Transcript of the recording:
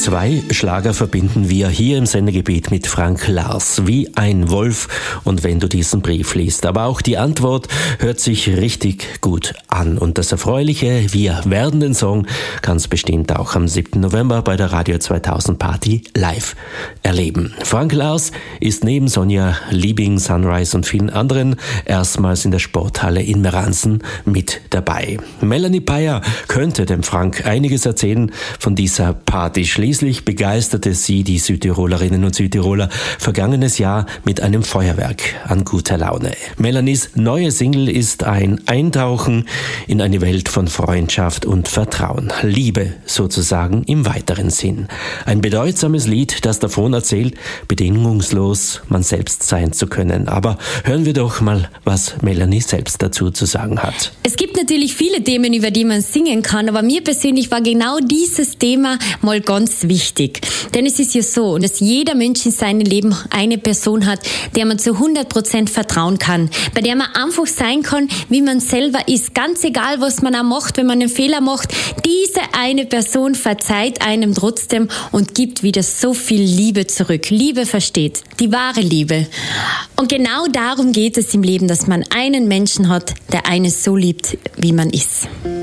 2 Schlager verbinden wir hier im Sendegebiet mit Frank Lars, wie ein Wolf und wenn du diesen Brief liest. Aber auch die Antwort hört sich richtig gut an. Und das Erfreuliche, wir werden den Song ganz bestimmt auch am 7. November bei der Radio 2000 Party live erleben. Frank Lars ist neben Sonja Liebing, Sunrise und vielen anderen erstmals in der Sporthalle in Meransen mit dabei. Melanie Beyer könnte dem Frank einiges erzählen von dieser Party. Schließlich begeisterte sie die Südtirolerinnen und Südtiroler vergangenes Jahr mit einem Feuerwerk an guter Laune. Melanies neue Single ist ein Eintauchen in eine Welt von Freundschaft und Vertrauen. Liebe sozusagen im weiteren Sinn. Ein bedeutsames Lied, das davon erzählt, bedingungslos man selbst sein zu können. Aber hören wir doch mal, was Melanie selbst dazu zu sagen hat. Es gibt natürlich viele Themen, über die man singen kann, aber mir persönlich war genau dieses Thema mal ganz wichtig. Denn es ist ja so, dass jeder Mensch in seinem Leben eine Person hat, der man zu 100% vertrauen kann, bei der man einfach sein kann, wie man selber ist. Ganz egal, was man auch macht, wenn man einen Fehler macht, diese eine Person verzeiht einem trotzdem und gibt wieder so viel Liebe zurück. Liebe versteht, die wahre Liebe. Und genau darum geht es im Leben, dass man einen Menschen hat, der einen so liebt, wie man ist.